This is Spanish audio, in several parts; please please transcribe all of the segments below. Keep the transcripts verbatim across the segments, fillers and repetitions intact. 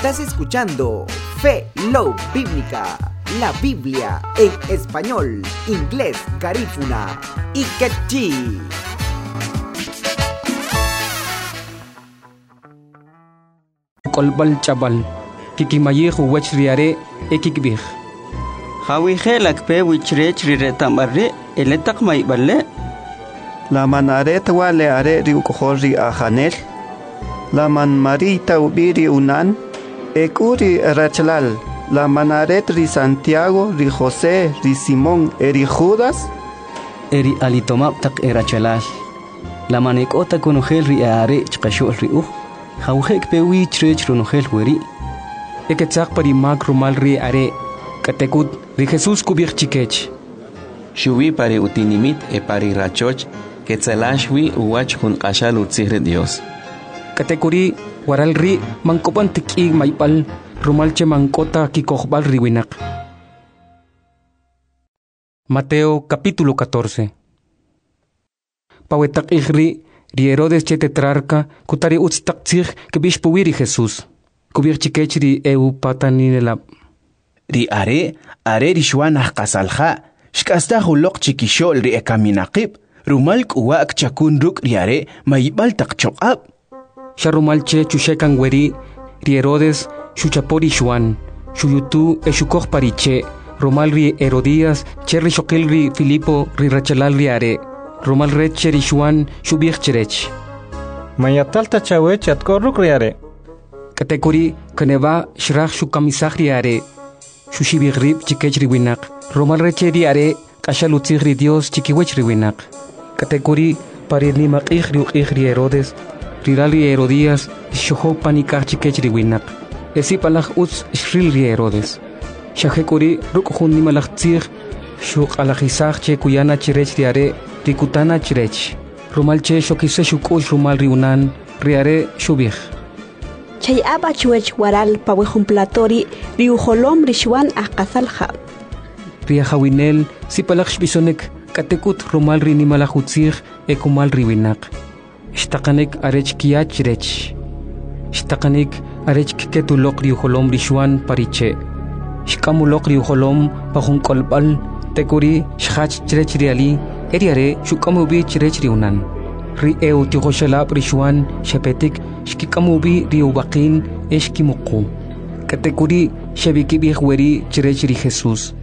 Estás escuchando Fe Love Bíblica, la Biblia en español, inglés, garífuna y quechí. Kolbal chabal, kikimayehu wachriare ekikbih. Hawi helak pe wichrech riretambarre eletak maiballe. La manaret wale are ri ukohori ahanel. La man marita ubiri unan. Ekuri rachlal. La manaret ri Santiago, ri José, ri Simón, eri Judas. Eri alitomap tak erachalal. La manekota konogel ri are chkashol ri uh. Hawhek pe wichrech runogel weri. Eketsak pari mag rumal ri are. Katekut ri Jesús kubir chikech. Shubi pari utinimit e pari rachoch. Quetzalashwi uwach hun qashal utzihre Dios. Katekuri waral ri mangkopan tiki maipal rumalche mangkota kikohbal riwinak. Mateo capítulo catorce. Pawetak ihri ri Herodes che tetrarca kutari utstak tzih kebishpuwiri Jesús. Kubir chikech ri eu pataninelab. Ri are are ri shwanah qasalha shkasta hulok chikishol ri ekaminaqib. Rumalk uwak chakun ruk riare maibal tak chokab. Sharumalche chushekan weri ri Herodes shuchapori shuan shuyutu eshukoh pariche Rumal ri Herodías cherri shokil ri Filipo ri rachalal riare Rumal reche ri shuan shubich cherech. Mayatalta chawech atkorruk riare. Katekuri kaneva shrach shukamisach riare shushibich rib chikech riwinak Rumal reche riare kashalutzich ri Dios chikiwech riwinak. Katekuri parir ni maqih ri uqih ri Herodes rirali Herodías shoho panikach chikech riwinak esi palach utz shril ri Herodes shahekuri ruk hun ni malach tzir shuk alachisach che kuyana chirech riare rikutana chirech rumalche shokise shukush rumal riunan riare shubich chay aba chuech waral pawehun platori riuholom rishwan aqasalha riahawinel si palach shbisonek Katekut rumal ri ni malachutzir ekumal riwinak. Shtakanik arech kiach rech. Shtakanik arech kiketulok riuholom rishuan pariche. Shkamulok riuholom pahun kolbal tekuri shach chrech riali eriare shukamubi chrech riunan. Ri eu tihoshalab rishuan shepetik shkikamubi riubakin eshkimuku. Katekuri shabikibih weri chrech ri Jesús.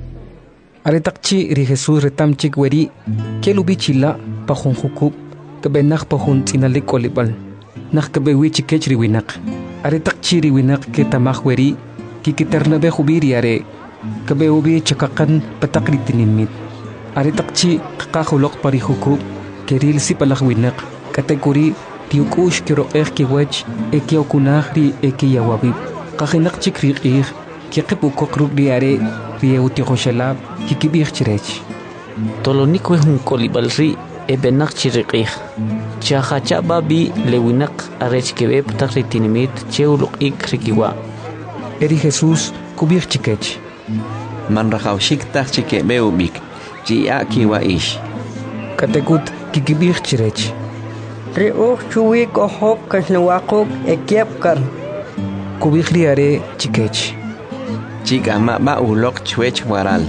Aretakchi ri Jesús retamchik weri kelubi chila pahun hukub kebenak pahun tinalik olibal nak kebewi chikech riwinak aretakchi riwinak ke tamah weri kikiternabe hubiri are kebeubi chakakan patakritinimit aretakchi kakahulok pari hukub keril si palah winak kategori tiukush kiroeh kiwech ekiokunah ri ekiyawabib kahinak chik riqih kikipukok rub riare rieuti hoshalab kikibih chirech tolonik wehun kolibal ri ebenak chiriqih chahacha babi lewinak arech kebeb takritinimit cheuluk ik rikiwa eri Jesús kubih chikech Man rahawshik tak chike beubik chia kiwa ish katekut kikibih chirech ri uch chuwik ohop kasnawakuk ekiepkar kubih riare chikech Chica ma ba ulok chwech waral.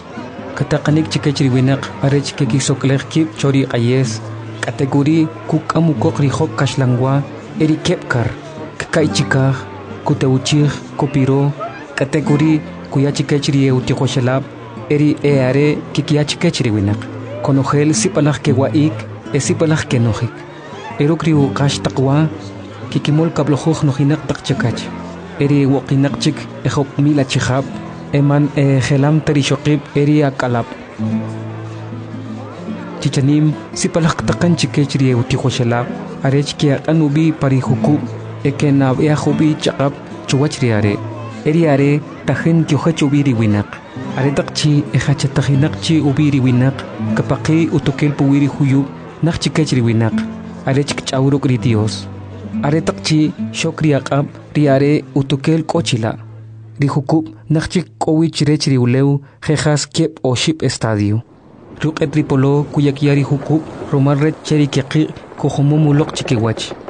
Katakanik chikech riwinak arech kekisokler kip chori ayes. Kategori kukamukok rihok kashlangwa eri kepkar. Kakai chikah kuteuchih kopiro. Kategori kuya chikech rieu tihoshalab eri eare kikia chikech riwinak. Konogel sipalach kewaik esipalach kenohik. Eruk riu kash takwa kikimol kablohoch nohinak takchakach. Eri wakinakchik ehop mila chihab eman e gelam terishokib eri akalap chichanim sipalak takan chikech ri utihoshalab arech kia anubi pari hukub ekenab ya hubi chaqab chuwach riare eri are tahin kyohach ubiri winak are takchi ehacha tahinakchi ubiri winak kapaki utokel puwiri huyub nak chikech ri winak arech kchawruk ri Dios aretakchi shokri aqab riare utukel kochila rihukub nakchik kowich rechri uleu jejas kep o ship estadio ruqet ripolo kuyakiari hukub romar red cheri keki kohomumulok chikiwach